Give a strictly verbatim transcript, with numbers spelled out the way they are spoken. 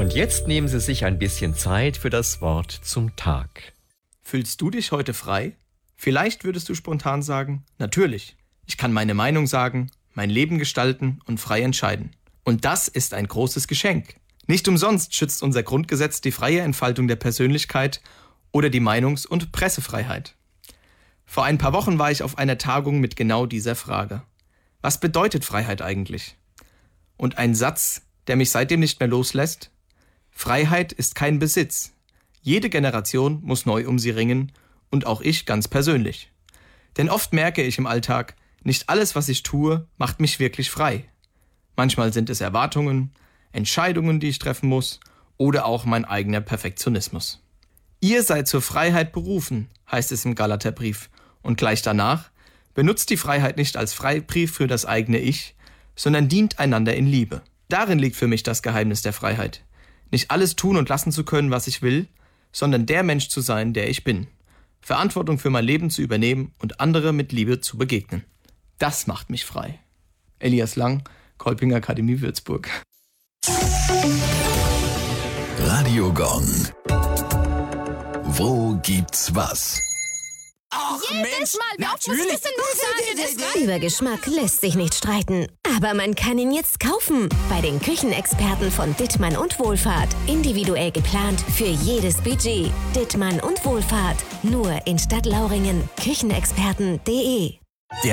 Und jetzt nehmen Sie sich ein bisschen Zeit für das Wort zum Tag. Fühlst du dich heute frei? Vielleicht würdest du spontan sagen, natürlich. Ich kann meine Meinung sagen, mein Leben gestalten und frei entscheiden. Und das ist ein großes Geschenk. Nicht umsonst schützt unser Grundgesetz die freie Entfaltung der Persönlichkeit oder die Meinungs- und Pressefreiheit. Vor ein paar Wochen war ich auf einer Tagung mit genau dieser Frage. Was bedeutet Freiheit eigentlich? Und ein Satz, der mich seitdem nicht mehr loslässt: Freiheit ist kein Besitz. Jede Generation muss neu um sie ringen und auch ich ganz persönlich. Denn oft merke ich im Alltag, nicht alles, was ich tue, macht mich wirklich frei. Manchmal sind es Erwartungen, Entscheidungen, die ich treffen muss, oder auch mein eigener Perfektionismus. Ihr seid zur Freiheit berufen, heißt es im Galaterbrief. Und gleich danach: benutzt die Freiheit nicht als Freibrief für das eigene Ich, sondern dient einander in Liebe. Darin liegt für mich das Geheimnis der Freiheit. Nicht alles tun und lassen zu können, was ich will, sondern der Mensch zu sein, der ich bin. Verantwortung für mein Leben zu übernehmen und andere mit Liebe zu begegnen. Das macht mich frei. Elias Lang, Kolpinger Akademie Würzburg. Radio Gong. Wo gibt's was? Ach, Jedes Mal, wie oft muss ich natürlich. das denn nur sagen? Über Geschmack lässt sich nicht streiten. Aber man kann ihn jetzt kaufen. Bei den Küchenexperten von Dittmann und Wohlfahrt. Individuell geplant für jedes Budget. Dittmann und Wohlfahrt. Nur in Stadtlauringen. Küchenexperten punkt de